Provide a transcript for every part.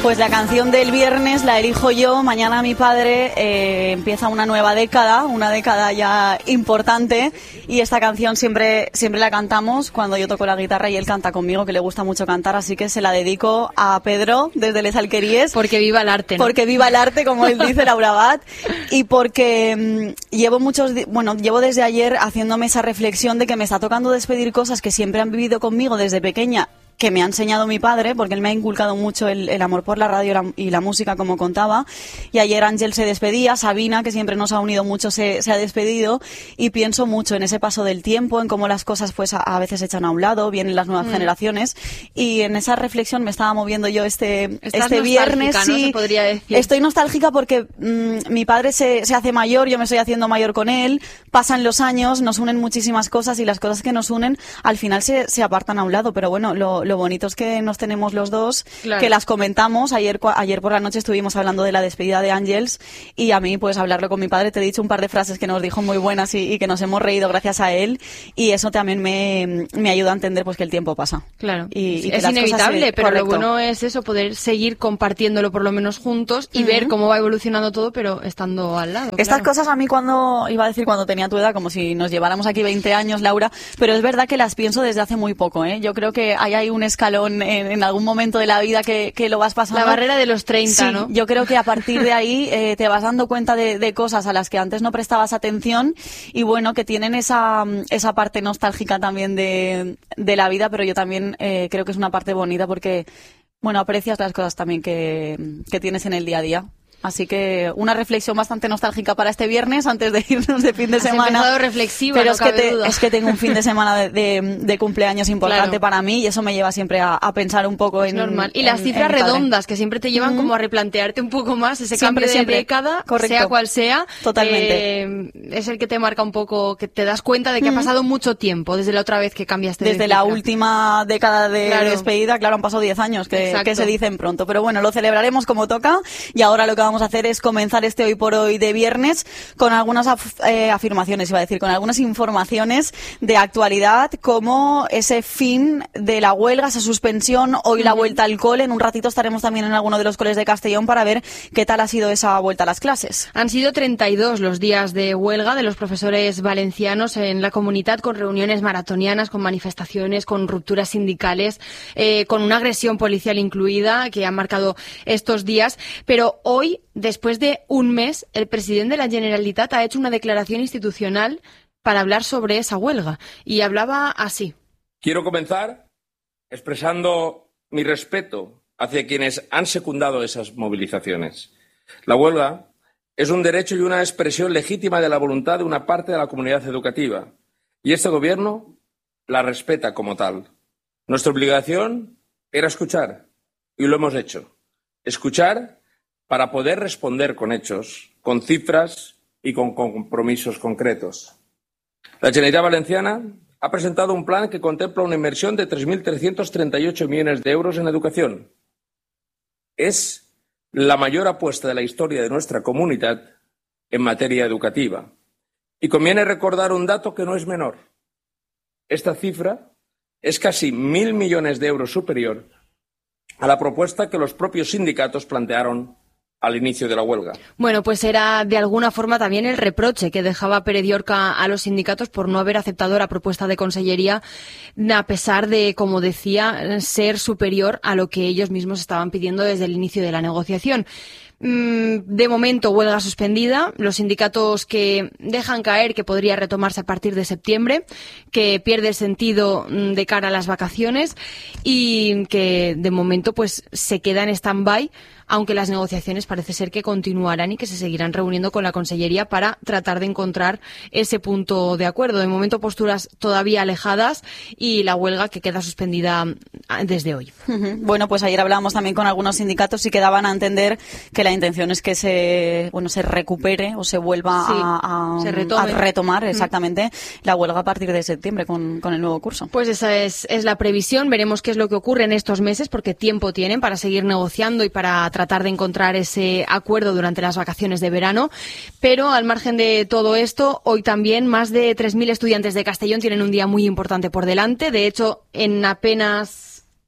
Pues la canción del viernes la elijo yo. Mañana mi padre empieza una nueva década, una década ya importante, y esta canción siempre la cantamos cuando yo toco la guitarra y él canta conmigo, que le gusta mucho cantar, así que se la dedico a Pedro desde Les Alqueries. Porque viva el arte, ¿no? Porque viva el arte, como él dice, Laura Abad, y porque llevo desde ayer haciéndome esa reflexión de que me está tocando despedir cosas que siempre han vivido conmigo desde pequeña, que me ha enseñado mi padre, porque él me ha inculcado mucho el amor por la radio y la música, como contaba. Y ayer Ángel se despedía, Sabina, que siempre nos ha unido mucho, se ha despedido, y pienso mucho en ese paso del tiempo, en cómo las cosas pues a veces se echan a un lado, vienen las nuevas generaciones, y en esa reflexión me estaba moviendo yo este viernes. ¿No? Sí, se podría decir. Estoy nostálgica porque mi padre se hace mayor, yo me estoy haciendo mayor con él, pasan los años, nos unen muchísimas cosas, y las cosas que nos unen al final se apartan a un lado, pero bueno, lo bonito es que nos tenemos los dos, claro, que las comentamos. Ayer por la noche estuvimos hablando de la despedida de Ángels, y a mí pues hablarlo con mi padre, te he dicho un par de frases que nos dijo muy buenas y que nos hemos reído gracias a él, y eso también me ayuda a entender pues que el tiempo pasa. Claro, y es inevitable, pero correcto, lo bueno es eso, poder seguir compartiéndolo por lo menos juntos y ver cómo va evolucionando todo, pero estando al lado. Estas cosas a mí cuando tenía tu edad, como si nos lleváramos aquí 20 años, Laura, pero es verdad que las pienso desde hace muy poco, ¿eh? Yo creo que hay un escalón en algún momento de la vida que lo vas pasando. La barrera de los 30, sí, ¿no? Yo creo que a partir de ahí te vas dando cuenta de cosas a las que antes no prestabas atención, y bueno, que tienen esa parte nostálgica también de la vida, pero yo también creo que es una parte bonita porque, bueno, aprecias las cosas también que tienes en el día a día. Así que una reflexión bastante nostálgica para este viernes antes de irnos de fin de semana. Has empezado reflexiva, pero no es que tengo un fin de semana de cumpleaños importante, claro, para mí, y eso me lleva siempre a pensar un poco en normal. Y las cifras redondas que siempre te llevan como a replantearte un poco más ese cambio de década, correcto, sea cual sea. Totalmente. Es el que te marca un poco, que te das cuenta de que ha pasado mucho tiempo desde la otra vez que cambiaste de Desde la última década de despedida, claro, han pasado 10 años, que se dicen pronto. Pero bueno, lo celebraremos como toca, y ahora lo que vamos a hacer es comenzar este Hoy por Hoy de viernes con algunas afirmaciones, con algunas informaciones de actualidad, como ese fin de la huelga, esa suspensión, hoy la vuelta al cole. En un ratito estaremos también en alguno de los coles de Castellón para ver qué tal ha sido esa vuelta a las clases. Han sido 32 los días de huelga de los profesores valencianos en la comunidad, con reuniones maratonianas, con manifestaciones, con rupturas sindicales, con una agresión policial incluida, que han marcado estos días. Pero hoy, después de un mes, el presidente de la Generalitat ha hecho una declaración institucional para hablar sobre esa huelga, y hablaba así. Quiero comenzar expresando mi respeto hacia quienes han secundado esas movilizaciones. La huelga es un derecho y una expresión legítima de la voluntad de una parte de la comunidad educativa, y este gobierno la respeta como tal. Nuestra obligación era escuchar, y lo hemos hecho. Escuchar para poder responder con hechos, con cifras y con compromisos concretos. La Generalitat Valenciana ha presentado un plan que contempla una inversión de 3.338 millones de euros en educación. Es la mayor apuesta de la historia de nuestra comunidad en materia educativa. Y conviene recordar un dato que no es menor. Esta cifra es casi 1.000 millones de euros superior a la propuesta que los propios sindicatos plantearon al inicio de la huelga. Bueno, pues era de alguna forma también el reproche que dejaba Pere Diorca a los sindicatos por no haber aceptado la propuesta de Consellería, a pesar de, como decía, ser superior a lo que ellos mismos estaban pidiendo desde el inicio de la negociación. De momento, huelga suspendida. Los sindicatos que dejan caer que podría retomarse a partir de septiembre, que pierde el sentido de cara a las vacaciones, y que de momento pues se queda en stand-by, aunque las negociaciones parece ser que continuarán y que se seguirán reuniendo con la Consellería para tratar de encontrar ese punto de acuerdo. De momento, posturas todavía alejadas, y la huelga que queda suspendida desde hoy. Bueno, pues ayer hablábamos también con algunos sindicatos y quedaban a entender que la intención es que se recupere o se vuelva a retomar exactamente la huelga a partir de septiembre con el nuevo curso. Pues esa es la previsión. Veremos qué es lo que ocurre en estos meses, porque tiempo tienen para seguir negociando y para tratar de encontrar ese acuerdo durante las vacaciones de verano. Pero al margen de todo esto, hoy también más de 3.000 estudiantes de Castellón tienen un día muy importante por delante. De hecho, en apenas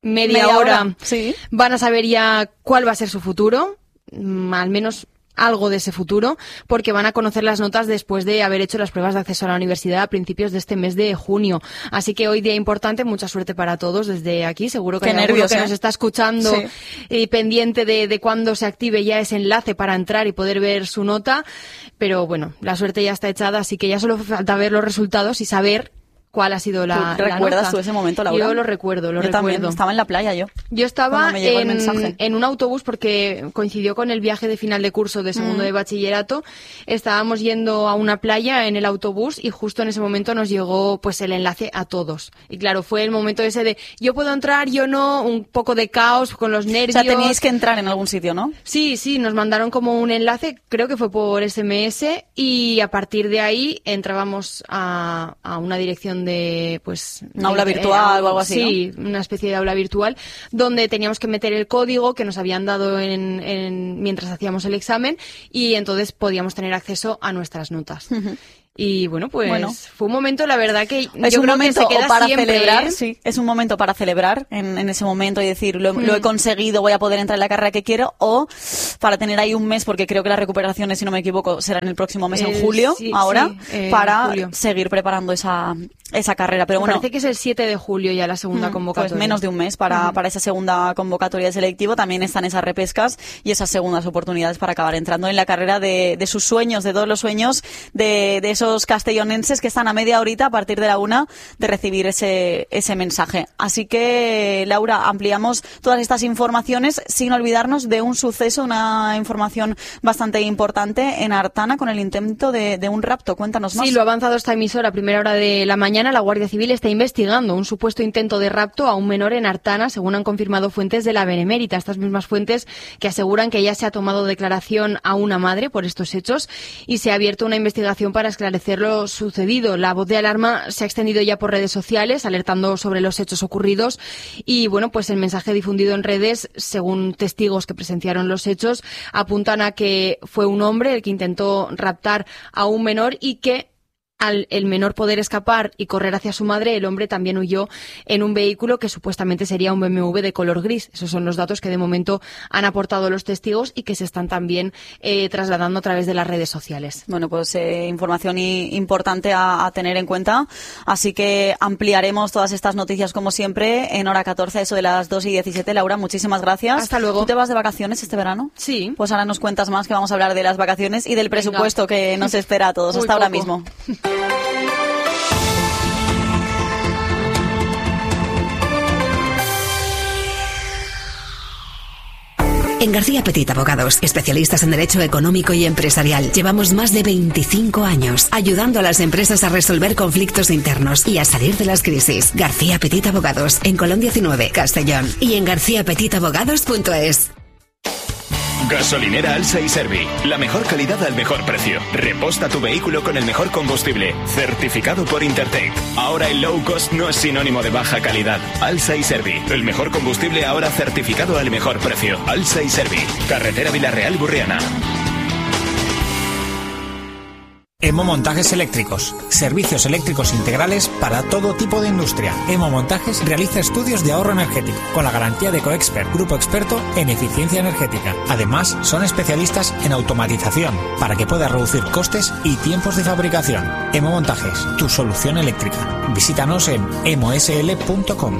media hora sí, van a saber ya cuál va a ser su futuro, al menos algo de ese futuro, porque van a conocer las notas después de haber hecho las pruebas de acceso a la universidad a principios de este mes de junio. Así que hoy día importante, mucha suerte para todos desde aquí. Seguro que hay alguno que nos está escuchando y pendiente de cuándo se active ya ese enlace para entrar y poder ver su nota. Pero bueno, la suerte ya está echada, así que ya solo falta ver los resultados y saber cuál ha sido la nota. ¿Recuerdas tú ese momento, Laura? Yo lo recuerdo, Yo también, estaba en la playa yo. Yo estaba en un autobús porque coincidió con el viaje de final de curso de segundo de bachillerato. Estábamos yendo a una playa en el autobús y justo en ese momento nos llegó pues el enlace a todos. Y claro, fue el momento ese de yo puedo entrar, yo no, un poco de caos con los nervios. O sea, teníais que entrar en algún sitio, ¿no? Sí, nos mandaron como un enlace, creo que fue por SMS, y a partir de ahí entrábamos a una dirección de pues una aula virtual o algo así, sí, ¿no? Una especie de aula virtual donde teníamos que meter el código que nos habían dado mientras hacíamos el examen y entonces podíamos tener acceso a nuestras notas. Y bueno, pues fue un momento, la verdad, que es yo un creo momento que se queda para siempre, celebrar, sí, es un momento para celebrar en ese momento y decir lo he conseguido, voy a poder entrar en la carrera que quiero, o para tener ahí un mes, porque creo que las recuperaciones, si no me equivoco, serán el próximo mes, en julio, para seguir preparando esa carrera. Pero bueno, parece que es el 7 de julio ya la segunda convocatoria. Pues menos de un mes para esa segunda convocatoria de selectivo. También están esas repescas y esas segundas oportunidades para acabar entrando en la carrera de sus sueños, de todos los sueños de esos castellonenses que están a media horita a partir de la 1 de recibir ese mensaje. Así que, Laura, ampliamos todas estas informaciones sin olvidarnos de un suceso, una información bastante importante en Artana con el intento de un rapto. Cuéntanos más. Sí, lo ha avanzado esta emisora a primera hora de la mañana. La Guardia Civil está investigando un supuesto intento de rapto a un menor en Artana, según han confirmado fuentes de la Benemérita. Estas mismas fuentes que aseguran que ya se ha tomado declaración a una madre por estos hechos y se ha abierto una investigación para esclarecer lo sucedido. La voz de alarma se ha extendido ya por redes sociales, alertando sobre los hechos ocurridos y, bueno, pues el mensaje difundido en redes, según testigos que presenciaron los hechos, apuntan a que fue un hombre el que intentó raptar a un menor y que al el menor poder escapar y correr hacia su madre, el hombre también huyó en un vehículo que supuestamente sería un BMW de color gris. Esos son los datos que de momento han aportado los testigos y que se están también trasladando a través de las redes sociales. Bueno, pues información importante a tener en cuenta. Así que ampliaremos todas estas noticias como siempre en hora 14, eso de las 2:17. Laura, muchísimas gracias. Hasta luego. ¿Tú te vas de vacaciones este verano? Sí. Pues ahora nos cuentas más, que vamos a hablar de las vacaciones y del presupuesto que nos espera a todos. Hasta ahora mismo. En García Petit Abogados, especialistas en Derecho Económico y Empresarial, llevamos más de 25 años ayudando a las empresas a resolver conflictos internos y a salir de las crisis. García Petit Abogados, en Colón 19, Castellón, y en garciapetitabogados.es. Gasolinera Alsa y Servi. La mejor calidad al mejor precio. Reposta tu vehículo con el mejor combustible. Certificado por Intertech. Ahora el low cost no es sinónimo de baja calidad. Alsa y Servi. El mejor combustible ahora certificado al mejor precio. Alsa y Servi. Carretera Villarreal-Burriana. Emo Montajes Eléctricos. Servicios eléctricos integrales para todo tipo de industria. Emo Montajes realiza estudios de ahorro energético con la garantía de Coexpert, grupo experto en eficiencia energética. Además, son especialistas en automatización para que puedas reducir costes y tiempos de fabricación. Emo Montajes, tu solución eléctrica. Visítanos en emosl.com.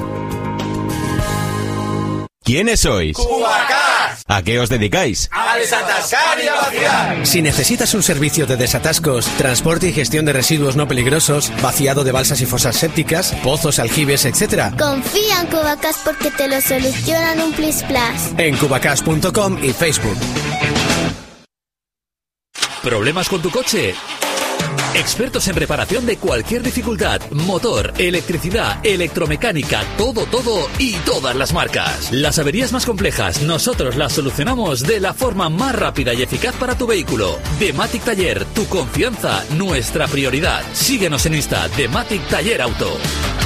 ¿Quiénes sois? ¡Cubacás! ¿A qué os dedicáis? ¡A desatascar y a vaciar! Si necesitas un servicio de desatascos, transporte y gestión de residuos no peligrosos, vaciado de balsas y fosas sépticas, pozos, aljibes, etc., confía en Cubacás porque te lo solucionan un plis plas. En cubacás.com y Facebook. ¿Problemas con tu coche? Expertos en reparación de cualquier dificultad, motor, electricidad, electromecánica, todo y todas las marcas. Las averías más complejas, nosotros las solucionamos de la forma más rápida y eficaz para tu vehículo. Dematic Taller, tu confianza, nuestra prioridad. Síguenos en Insta, Dematic Taller Auto.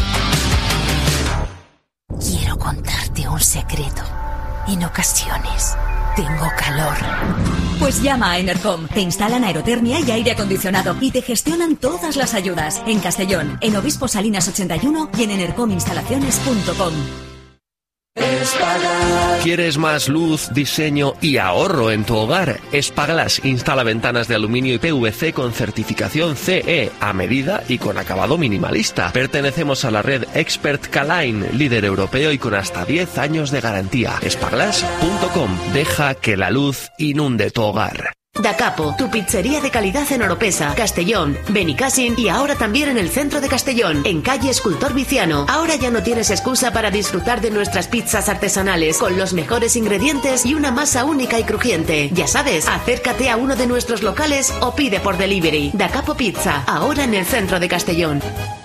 Quiero contarte un secreto. En ocasiones tengo calor. Pues llama a Enercom. Te instalan aerotermia y aire acondicionado y te gestionan todas las ayudas. En Castellón, en Obispo Salinas 81 y en enercominstalaciones.com. Espaglass. ¿Quieres más luz, diseño y ahorro en tu hogar? Espaglass instala ventanas de aluminio y PVC con certificación CE a medida y con acabado minimalista. Pertenecemos a la red Expert K-Line, líder europeo y con hasta 10 años de garantía. Espaglass.com. Deja que la luz inunde tu hogar. Da Capo, tu pizzería de calidad en Oropesa, Castellón, Benicàssim y ahora también en el centro de Castellón, en calle Escultor Viciano. Ahora ya no tienes excusa para disfrutar de nuestras pizzas artesanales con los mejores ingredientes y una masa única y crujiente. Ya sabes, acércate a uno de nuestros locales o pide por delivery. Da Capo Pizza, ahora en el centro de Castellón.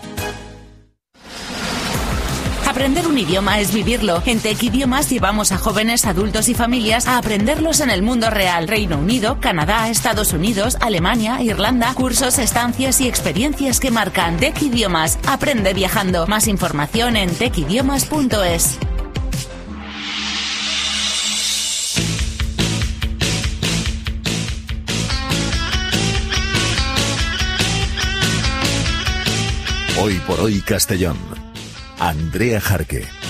Aprender un idioma es vivirlo. En Tech Idiomas llevamos a jóvenes, adultos y familias a aprenderlos en el mundo real. Reino Unido, Canadá, Estados Unidos, Alemania, Irlanda. Cursos, estancias y experiencias que marcan. Tech Idiomas. Aprende viajando. Más información en techidiomas.es. Hoy por hoy Castellón. Andrea Jarque.